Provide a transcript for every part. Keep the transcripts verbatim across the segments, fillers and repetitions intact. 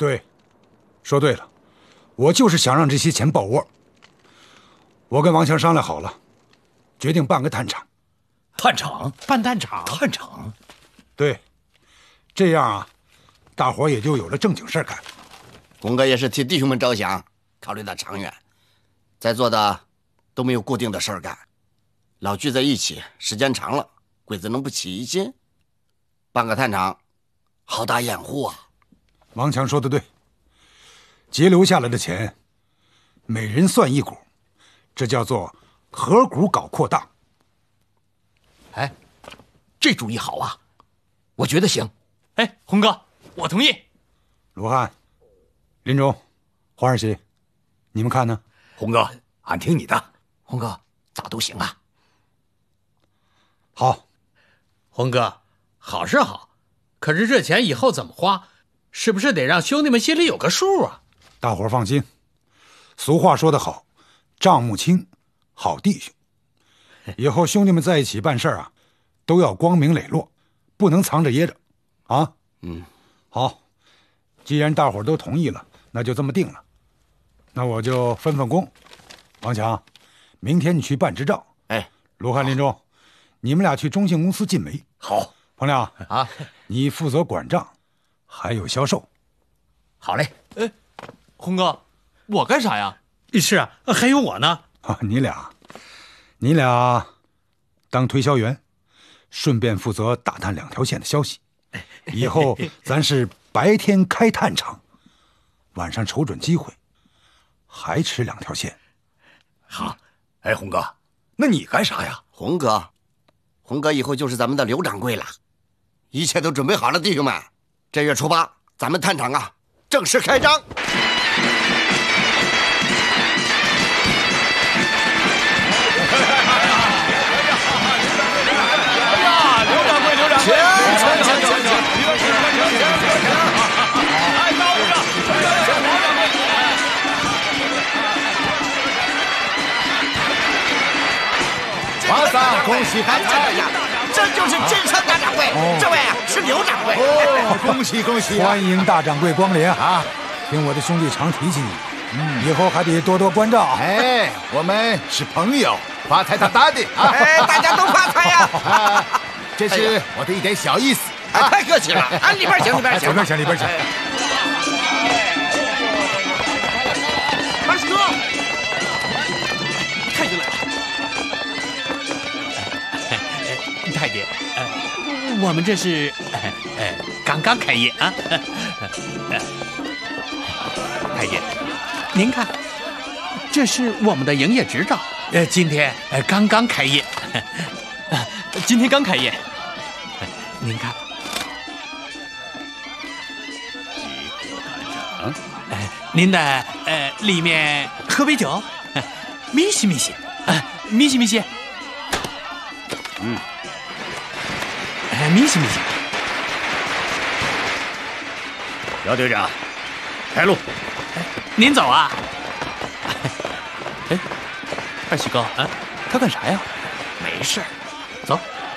对，说对了，我就是想让这些钱爆窝。我跟王强商量好了，决定办个炭厂。 炭厂？ 办炭厂？ 炭厂？ 对，这样啊，大伙也就有了正经事儿干。 红哥也是替弟兄们着想，考虑到长远，在座的都没有固定的事儿干，老聚在一起，时间长了，鬼子能不起疑心？办个炭厂，好打掩护啊！ 王强说的对，节留下来的钱，每人算一股，这叫做合股搞扩大。 哎，这主意好啊，我觉得行。 哎，红哥，我同意。 罗汉、林中、黄二喜，你们看呢？ 红哥，俺听你的。 红哥，咋都行啊。 好， 红哥，好是好，可是这钱以后怎么花，是不是得让兄弟们心里有个数啊？ 大伙儿放心，俗话说得好，账目清，好弟兄。以后兄弟们在一起办事儿啊，都要光明磊落，不能藏着掖着，啊？ 嗯， 好，既然大伙儿都同意了，那就这么定了。那我就分分工。王强，明天你去办执照。 哎， 罗汉、林中，你们俩去中信公司进煤。 好， 彭亮啊， 你负责管账，还有销售。 好嘞。 哎，红哥，我干啥呀？ 是啊，还有我呢。 啊，你俩，你俩当推销员，顺便负责打探两条线的消息。以后咱是白天开炭厂，晚上瞅准机会，还吃两条线。 好，哎，红哥，那你干啥呀？ 红哥，红哥以后就是咱们的刘掌柜了。一切都准备好了，弟兄们，这月初八，咱们炭厂啊正式开张。 全全全全全！哎，高着！ 王桑，恭喜发财呀！ 这就是真山大掌柜，这位啊是刘掌柜。 哦，恭喜恭喜！ 欢迎大掌柜光临啊！听我的兄弟常提起你，嗯，以后还得多多关照。 哎，我们是朋友，发财大大的啊！ 哎，大家都发财呀！ 啊，这是我的一点小意思。 哎，太客气了，啊，里边请，里边请， 里边请，里边请。 二喜哥，太君来了。太爷，呃，我们这是呃呃刚刚开业啊。太爷，您看，这是我们的营业执照，呃，今天呃刚刚开业，今天刚开业。您看。嗯，哎，您的呃里面喝杯酒，咪西咪西，啊，咪西咪西，嗯，哎，咪西咪西。 姚队长，开路。 哎，您走啊。哎，二喜哥啊，他干啥呀？ 没事，走。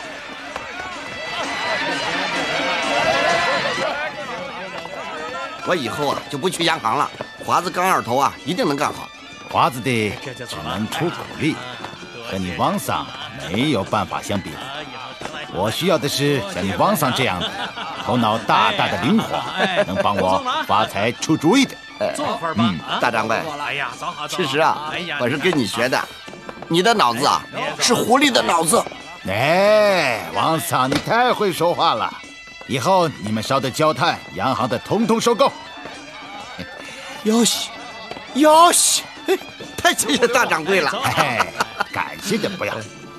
我以后啊就不去央行了，华子刚二头啊一定能干好。 华子的只能出苦力，和你王桑没有办法相比。我需要的是像你王桑这样的，头脑大大的灵活，能帮我发财出主意的。 坐会儿吧。 嗯，大掌柜， 哎呀，走好走好。 其实啊，我是跟你学的，你的脑子啊是狐狸的脑子。 哎，王桑，你太会说话了。以后你们烧的焦炭，洋行的统统收购。 哟西，哟西，太谢谢大掌柜了。 哎，感谢的不要。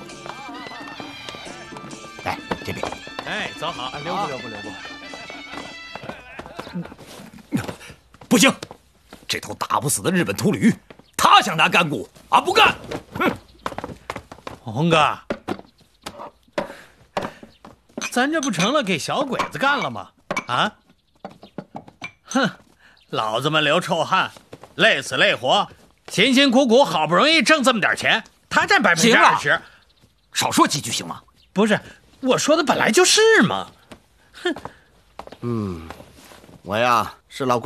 来这边。 哎，走好，留步留步留步。 不行，这头打不死的日本秃驴，他想拿干股，俺不干。哼， 红哥。咱这不成了给小鬼子干了吗？啊！哼，老子们流臭汗，累死累活，辛辛苦苦好不容易挣这么点钱，他占百分之二十， 少说几句行吗？ 不是，我说的本来就是嘛。哼， 嗯，我呀是老。